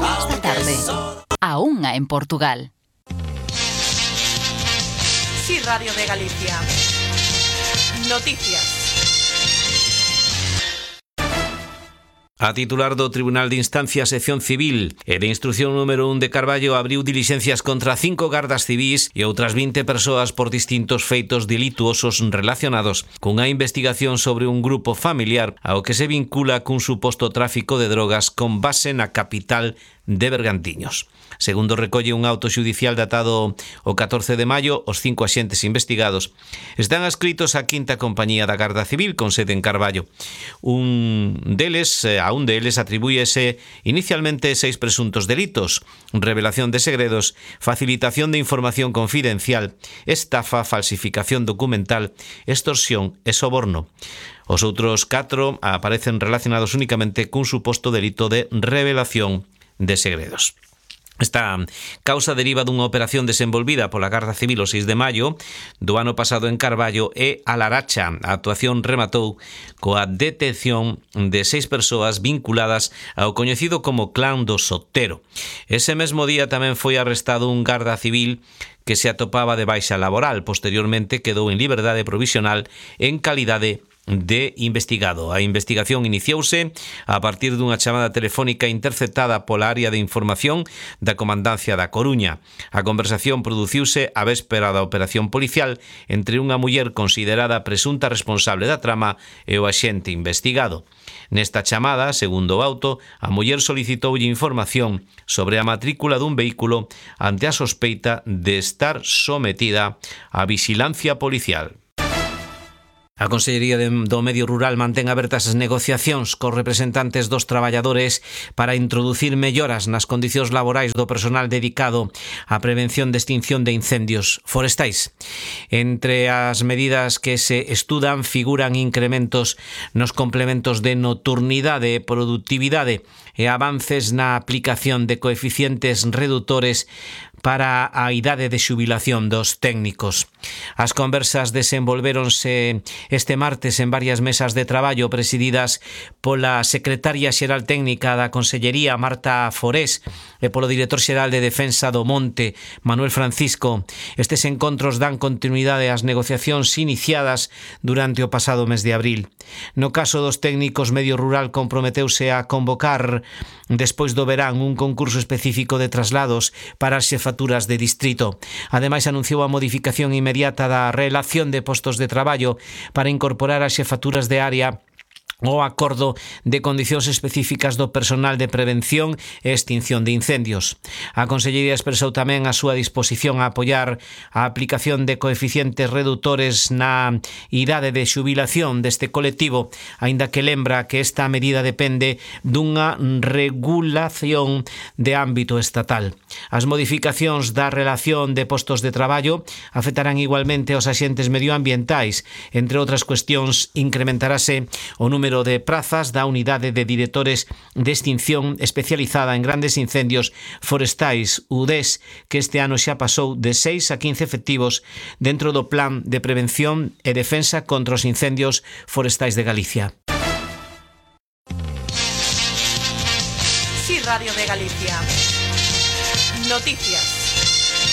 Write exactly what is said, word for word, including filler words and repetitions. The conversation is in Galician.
Esta tarde, a unha en Portugal. Sí, Radio de Galicia. Noticias. A titular do Tribunal de Instancia Sección Civil e de Instrucción número un de Carballo abriu dilixencias contra cinco gardas civís e outras vinte persoas por distintos feitos delituosos relacionados cunha investigación sobre un grupo familiar ao que se vincula cun suposto tráfico de drogas con base na capital de Bergantiños. Segundo recolle un auto xudicial datado o catorce de maio, os cinco axentes investigados están adscritos á quinta compañía da Garda Civil con sede en Carballo. Un deles, a un deles atribúyese inicialmente seis presuntos delitos: revelación de segredos, facilitación de información confidencial, estafa, falsificación documental, extorsión e soborno. Os outros catro aparecen relacionados únicamente cun suposto delito de revelación de segredos. Esta causa deriva dunha operación desenvolvida pola Garda Civil o seis de maio do ano pasado en Carballo e a Laracha. A actuación rematou coa detención de seis persoas vinculadas ao coñecido como Clan do Sotero. Ese mesmo día tamén foi arrestado un Garda Civil que se atopaba de baixa laboral. Posteriormente quedou en liberdade provisional en calidade de investigado. A investigación iniciouse a partir dunha chamada telefónica interceptada pola área de información da Comandancia da Coruña. A conversación produciuse a véspera da operación policial entre unha muller considerada presunta responsable da trama e o axente investigado. Nesta chamada, segundo o auto, a muller solicitoulle información sobre a matrícula dun vehículo ante a sospeita de estar sometida á vixilancia policial. A Consellería do Medio Rural mantén abertas as negociacións cos representantes dos traballadores para introducir melloras nas condicións laborais do personal dedicado á prevención de extinción de incendios forestais. Entre as medidas que se estudan figuran incrementos nos complementos de nocturnidade e produtividade e avances na aplicación de coeficientes redutores para a idade de xubilación dos técnicos. As conversas desenvolvéronse este martes en varias mesas de traballo presididas pola secretaria xeral técnica da Consellería, Marta Forés, e polo director xeral de Defensa do Monte, Manuel Francisco. Estes encontros dan continuidade ás negociacións iniciadas durante o pasado mes de abril. No caso dos técnicos, Medio Rural comprometeuse a convocar despois do verán un concurso específico de traslados para as xefaturas de distrito. Ademais, anunciou a modificación inmediata da relación de postos de traballo para incorporar as xefaturas de área o acordo de condicións específicas do personal de prevención e extinción de incendios. A Consellería expresou tamén a súa disposición a apoiar a aplicación de coeficientes redutores na idade de xubilación deste colectivo, aínda que lembra que esta medida depende dunha regulación de ámbito estatal. As modificacións da relación de postos de traballo afectarán igualmente aos axentes medioambientais. Entre outras cuestións, incrementarase o número de prazas da unidade de directores de extinción especializada en grandes incendios forestais, U D E S, que este ano xa pasou de seis a quince efectivos dentro do Plan de Prevención e Defensa contra os Incendios Forestais de Galicia. Sí, Radio de Galicia. Noticias.